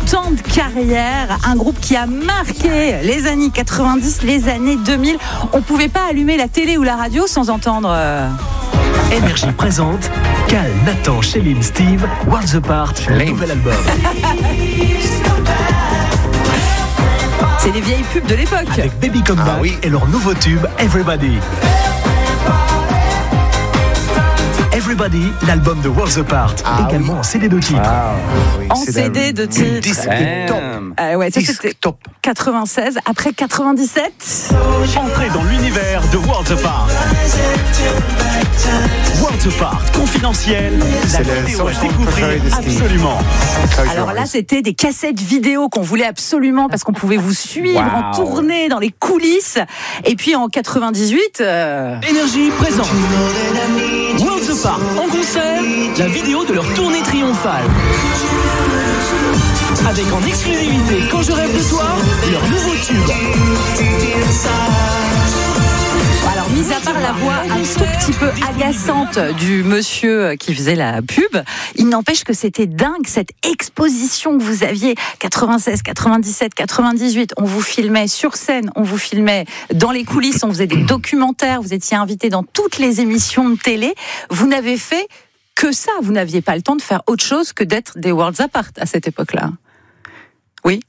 ans de carrière, un groupe qui a marqué les années 90, les années 2000. On pouvait pas allumer la télé ou la radio sans entendre... Énergie présente Cal, Nathan, Chéline, Steve, Worlds Apart, le nouvel album. C'est les vieilles pubs de l'époque. Avec Baby Come Back et leur nouveau tube Everybody. Everybody, l'album de Worlds Apart, également en CD de titres. En CD de titres. Disque top. Ouais, ça Disque c'était top. 96, après 97. Entrez dans l'univers de Worlds Apart. Worlds Apart, confidentiel, la vidéo à découvrir absolument. Alors là, c'était des cassettes vidéo qu'on voulait absolument parce qu'on pouvait vous suivre en tournée dans les coulisses. Et puis en 98... Énergie présente Worlds Apart en concert, la vidéo de leur tournée triomphale. Avec en exclusivité Quand je rêve de toi, leur nouveau tube. Alors, mis à part la voix un tout petit peu agaçante du monsieur qui faisait la pub, il n'empêche que c'était dingue, cette exposition que vous aviez, 96, 97, 98, on vous filmait sur scène, on vous filmait dans les coulisses, on faisait des documentaires, vous étiez invité dans toutes les émissions de télé, vous n'avez fait que ça, vous n'aviez pas le temps de faire autre chose que d'être des Worlds Apart à cette époque-là. Oui.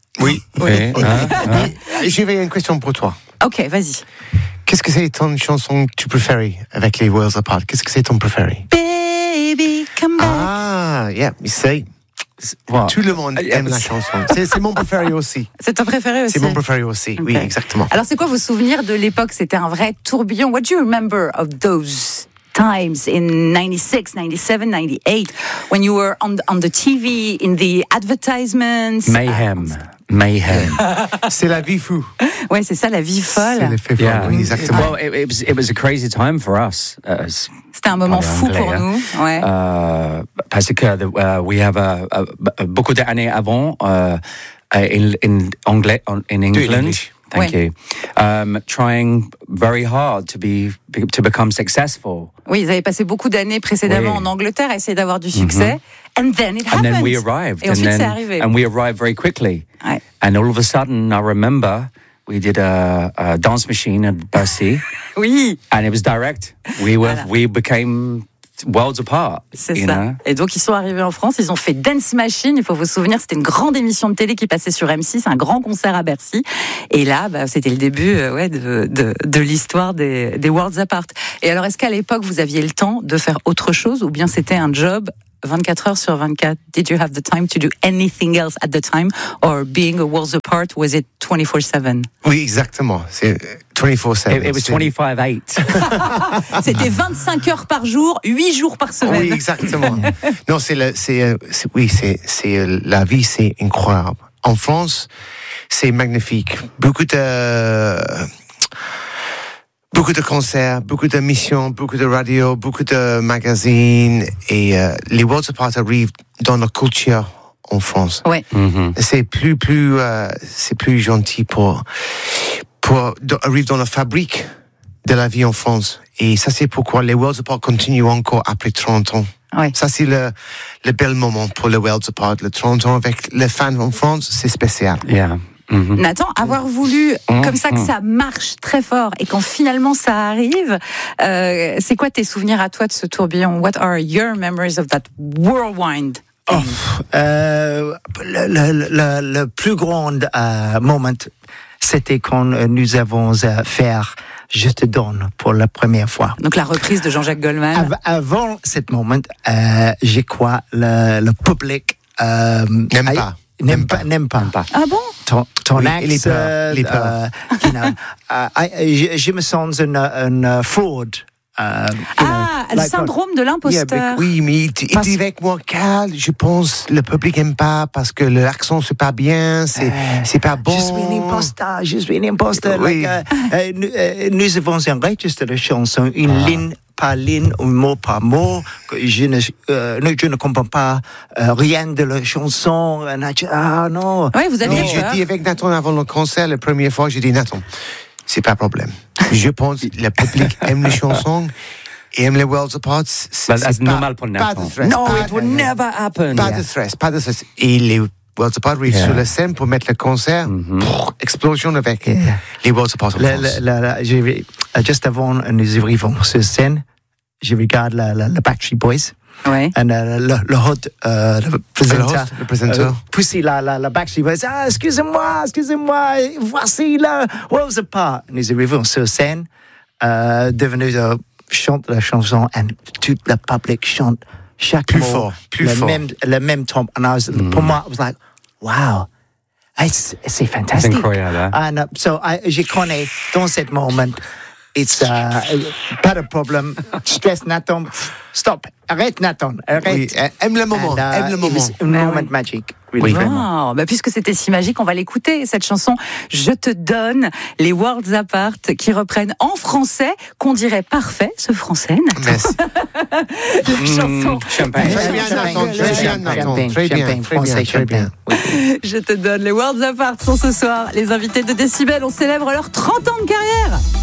J'avais une question pour toi. Ok, vas-y. Qu'est-ce que c'est ton chanson que tu préfères avec les Worlds Apart? Qu'est-ce que c'est ton préféré? Baby, come back. Ah, yeah, c'est... Tout le monde aime la chanson. C'est mon préféré aussi. C'est ton préféré aussi? C'est mon préféré aussi, oui, exactement. Alors, c'est quoi vos souvenirs de l'époque? C'était un vrai tourbillon. What do you remember of those times in 96, 97, 98, when you were on the TV, in the advertisements? Mayhem. C'est la vie fou. Ouais, c'est ça, la vie folle. C'est l'effet folle, oui, exactement. Well, it was a crazy time for us. C'était un moment fou pour nous. Ouais. Parce que we have beaucoup d'années avant in England. Thank you. Trying very hard to become successful. Oui, ils avaient passé beaucoup d'années précédemment en Angleterre à essayer d'avoir du succès. And then it happened. And then we arrived. Et ensuite, c'est arrivé. And we arrived very quickly. Ouais. And all of a sudden, I remember we did a dance machine at Bercy. Oui. And it was direct. We became Worlds Apart. C'est ça. Et donc, ils sont arrivés en France, ils ont fait Dance Machine. Il faut vous souvenir, c'était une grande émission de télé qui passait sur M6, un grand concert à Bercy. Et là, c'était le début de l'histoire des Worlds Apart. Et alors, est-ce qu'à l'époque, vous aviez le temps de faire autre chose ou bien c'était un job 24 heures sur 24? Did you have the time to do anything else at the time? Or being a Worlds Apart, was it 24/7? Oui, exactement. C'est 24/7. It was 25/8. C'était 25 heures par jour, 8 jours par semaine. Oui, exactement. Non, la vie, c'est incroyable. En France, c'est magnifique. Beaucoup de concerts, beaucoup d'émissions, beaucoup de radio, beaucoup de magazines. Et les Worlds Apart arrivent dans la culture en France. Ouais. Mm-hmm. C'est plus gentil pour arriver dans la fabrique de la vie en France. Et ça, c'est pourquoi les Worlds Apart continuent encore après 30 ans. Ouais. Ça, c'est le bel moment pour les Worlds Apart. Le 30 ans avec les fans en France, c'est spécial. Yeah. Mm-hmm. Nathan, avoir voulu comme ça que ça marche très fort et quand finalement ça arrive, c'est quoi tes souvenirs à toi de ce tourbillon? What are your memories of that whirlwind? Le plus grand moment, c'était quand nous avons fait Je te donne pour la première fois. Donc la reprise de Jean-Jacques Goldman. Avant ce moment, je crois le public n'aime pas. Ah bon? Ton ex, je me sens un fraud. Le syndrome de l'imposteur. Oui, mais il dit avec moi, Cal, je pense le public n'aime pas parce que l'accent c'est pas bien, c'est pas bon. Je suis un imposteur. Oui. Nous avons enregistré la chanson, une ligne par ligne, un mot par mot. Je ne comprends pas rien de la chanson. Non. Oui, vous avez dit. Je dis avec Nathan avant le concert, la première fois, j'ai dit Nathan, c'est pas problème. Je pense que le public aime les chansons et aime les Worlds Apart. C'est normal pour Nathan. Pas de stress. No, it would never happen. Pas de stress. Et les Worlds Apart arrive sur la scène pour mettre le concert. Explosion avec les Worlds Apart en France. Juste avant nous arrivons sur scène, je regarde le Backstreet Boys. Ouais. Et le présentateur pousser la Backstreet Boys. Ah, excusez-moi, voici le Worlds Apart. Nous arrivons sur scène, devenu chante la chanson et tout le public chante chaque plus mot, fort. le même ton. Pour moi, I was like, wow, c'est fantastique. C'est incroyable. And so je connais dans ce moment, it's pas de problème. Stress Nathan, stop, arrête Nathan, arrête. Oui, aime le moment, aime le moment. Un moment magique. Oui, vraiment. Puisque c'était si magique, on va l'écouter, cette chanson Je te donne, les Worlds Apart, qui reprennent en français, qu'on dirait parfait, ce français, Nathan. Merci. La chanson Champagne. Très bien. Je te donne, les Worlds Apart sont ce soir les invités de Décibel. On célèbre leurs 30 ans de carrière.